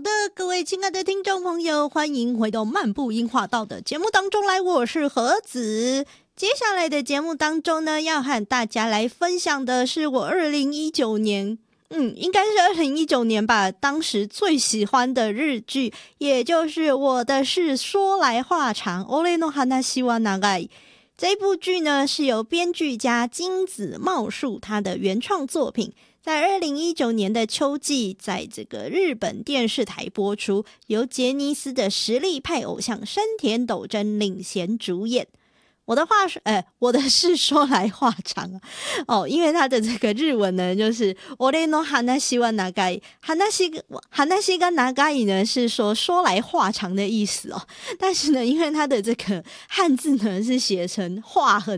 的，各位亲爱的听众朋友，欢迎回到漫步樱花道的节目当中来，我是何子。接下来的节目当中呢，要和大家来分享的是我2019年应该是2019年吧，当时最喜欢的日剧，也就是我的事说来话长俺の話は長い。这部剧呢是由编剧家金子茂树他的原创作品，在2019年的秋季在这个日本电视台播出，由杰尼斯的实力派偶像山田斗真领衔主演。我的事说来话长因为他的这个日文呢，就是俺の話は長い，話が長い呢是说来话长的意思但是呢，因为他的这个汉字呢是写成话很